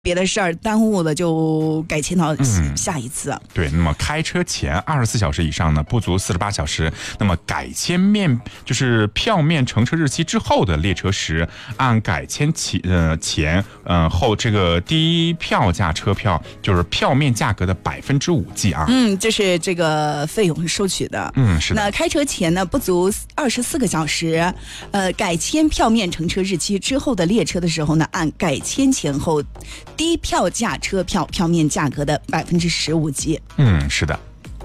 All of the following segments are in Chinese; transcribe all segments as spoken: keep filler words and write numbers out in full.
别的事儿耽误了就改签到下一次、嗯、 对，那么开车前二十四小时以上呢，不足四十八小时，那么改签面就是票面乘车日期之后的列车时，按改签前呃前呃后这个低票价车票就是票面价格的百分之五计啊。 嗯，这是这个费用收取的。 嗯，是的。 那开车前呢不足二十四个小时，呃改签票面乘车日期之后的列车的时候呢，按改签前后低票价车票票面价格的百分之十五计。 嗯，是的。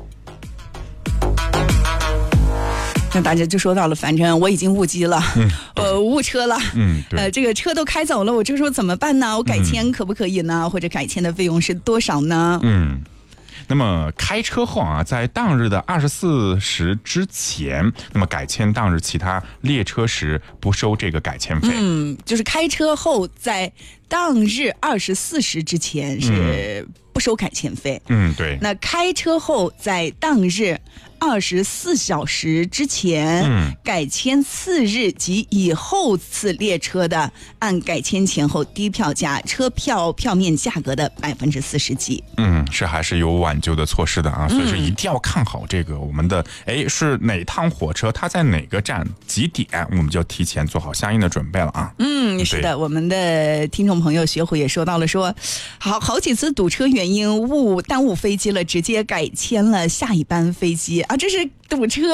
那大家就说到了，反正我已经误机了，嗯、呃，误车了， 嗯，对， 呃，这个车都开走了，我就说怎么办呢？我改签可不可以呢？嗯、或者改签的费用是多少呢？ 嗯。那么开车后啊，在当日的二十四时之前，那么改签当日其他列车时不收这个改签费。 嗯，就是开车后在当日二十四时之前是不收改签费。 嗯，对。 那开车后在当日二十四小时之前、嗯、改签次日及以后次列车的，按改签前后低票价车票票面价格的百分之四十计。 嗯，是还是有挽救的措施的啊，所以说一定要看好这个我们的哎是哪趟火车，它在哪个站几点，我们就提前做好相应的准备了啊。 嗯，是的，我们的听众朋友学虎也说到了说，好好几次堵车原因误耽误飞机了，直接改签了下一班飞机啊，这是堵车，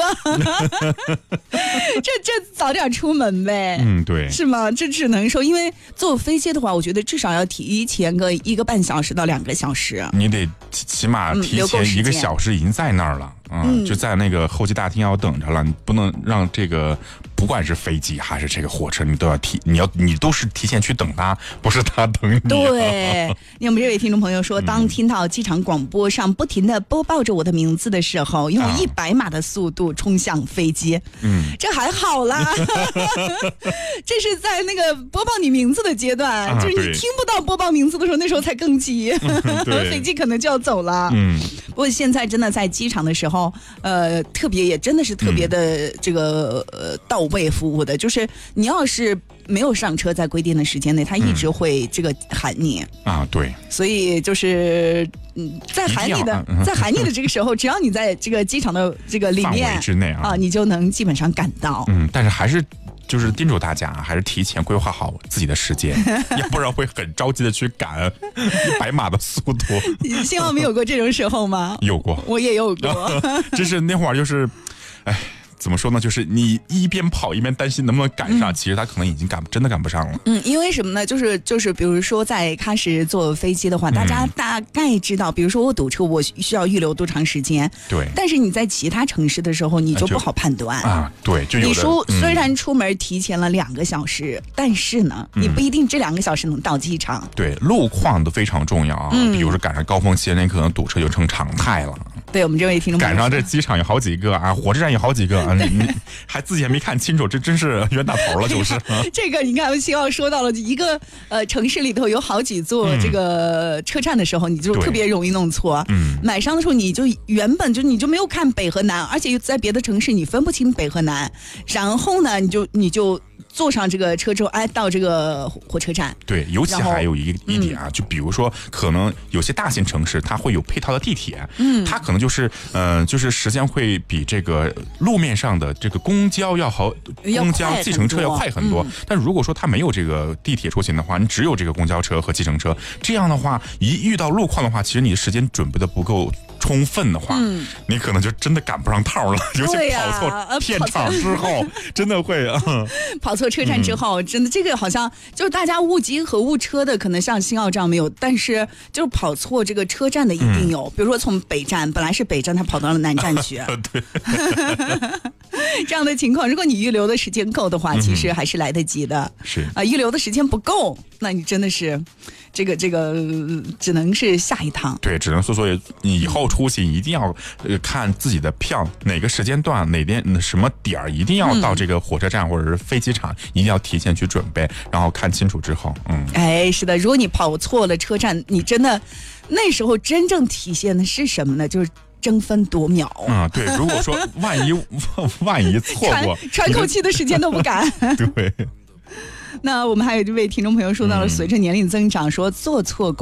这这早点出门呗。 嗯，对， 是吗？这只能说，因为坐飞机的话，我觉得至少要提前个一个半小时到两个小时。 你得起码提前一个小时已经在那儿了，嗯，就在那个候机大厅要等着了，你不能让这个不管是飞机还是这个火车，你都要提，你要你都是提前去等他，不是他等你。 对，我们这位听众朋友说，当听到机场广播上不停的播报着我的名字的时候，用一百码的速度冲向飞机。嗯，这还好啦，这是在那个播报你名字的阶段，啊、就是你听不到播报名字的时候，那时候才更急，嗯、飞机可能就要走了。嗯，不过现在真的在机场的时候，呃，特别也真的是特别的这个、嗯、呃到位服务的，就是你要是没有上车，在规定的时间内，他一直会这个喊你、 嗯、啊，对， 所以就是嗯，在喊你的，在喊你的这个时候，只要你在这个机场的这个里面范围之内 啊, 啊，你就能基本上赶到。 嗯，但是还是。就是叮嘱大家，还是提前规划好自己的时间，要不然会很着急的去赶一百码的速度。 幸好没有过这种时候吗？ 有过， 我也有过。 就是那会儿，就是，哎。怎么说呢？就是你一边跑一边担心能不能赶上，嗯、其实他可能已经赶真的赶不上了。 嗯，因为什么呢？就是就是，比如说在开始坐飞机的话，大家大概知道，比如说我堵车，我需要预留多长时间。 对。 但是你在其他城市的时候，你就不好判断啊。对，就有的你说虽然出门提前了两个小时，嗯、但是呢，你不一定这两个小时能到机场。 对，路况都非常重要啊。嗯、比如说赶上高峰期，那可能堵车就成常态了。 对，我们这位听众赶上这机场有好几个啊，火车站有好几个啊，你还自己还没看清楚，这真是冤大头了，就是。 这个你看，希望说到了一个呃城市里头有好几座这个车站的时候，嗯、你就特别容易弄错。嗯。买商的时候，你就原本就你就没有看北和南，而且在别的城市你分不清北和南，然后呢，你就你就。坐上这个车之后，哎，到这个火车站。 对，尤其还有一个一点啊，嗯、就比如说，可能有些大型城市它会有配套的地铁，嗯，它可能就是呃，就是时间会比这个路面上的这个公交要好，公交、计程车要快很多。嗯、但如果说它没有这个地铁出行的话，你只有这个公交车和计程车，这样的话，一遇到路况的话，其实你的时间准备的不够充分的话，嗯、你可能就真的赶不上套了。尤其跑错片场之后，真的会啊。 跑错车站之后，嗯、真的这个好像就是大家误机和误车的，可能像新奥这样没有，但是就是跑错这个车站的一定有。嗯、比如说从北站，本来是北站，他跑到了南站去。对。这样的情况，如果你预留的时间够的话，其实还是来得及的。 是啊、 呃，预留的时间不够，那你真的是这个这个、呃、只能是下一趟。 对，只能说说以后出行一定要、呃、看自己的票哪个时间段哪点什么点儿，一定要到这个火车站或者是飞机场，一定要提前去准备，然后看清楚之后，嗯， 哎，是的，如果你跑错了车站，你真的那时候真正体现的是什么呢？就是争分夺秒啊、嗯！对，如果说万一万一错过， 喘口气的时间都不敢。 对。 那我们还有一位听众朋友说到了，随着年龄增长，说做错